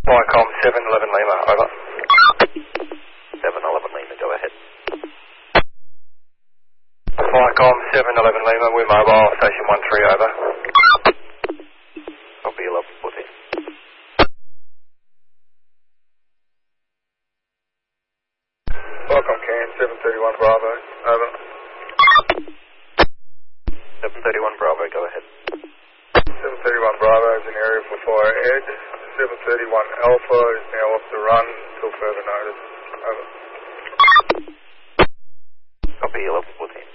Viacom 711 Lima, over. 711 Lima, go ahead. Viacom 711 Lima, we're mobile, station 13, over. Copy 1140. Viacom Can 731 Bravo, over. 731 Bravo, go ahead. 731 Bravo is in area for fire ahead. 731 Alpha is now off the run until further notice, over. Copy 1114.